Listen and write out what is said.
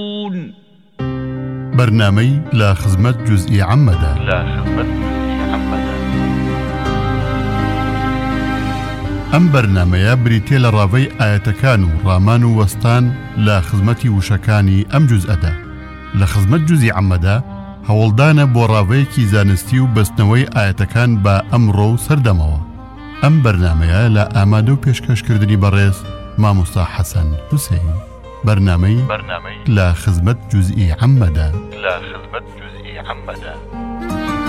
برنامەی لە خزمەت جوزئی عەمەدا. ئەم بەرنامەیە بریتیە لە ڕاوەی ئاەتەکان و ڕامان و وەستان لە خزمەتی وشەکانی ئەم جوزئەدا. لە خزمەت جوزئی عەمەدا هەوڵدانە بۆ ڕاوەیەکی زانستی و بەستنەوەی ئاەتەکان بە ئەمڕۆ و سەردەمەوە. ئەم بەرنامەیە لە ئامادە و پێشکەشکردنی بەڕێز مامۆستا حەسەن حوسێن. بەرنامەی لە خزمەت جوزئی عەمەدا.